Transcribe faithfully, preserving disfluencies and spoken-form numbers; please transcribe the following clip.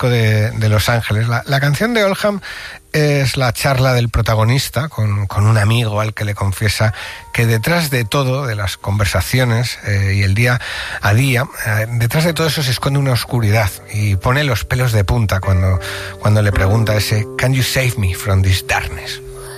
disco de, de Los Ángeles. La, la canción de Oldham es la charla del protagonista con, con un amigo al que le confiesa que detrás de todo, de las conversaciones eh, y el día a día, eh, detrás de todo eso se esconde una oscuridad, y pone los pelos de punta cuando, cuando le pregunta ese "Can you save me from this darkness?".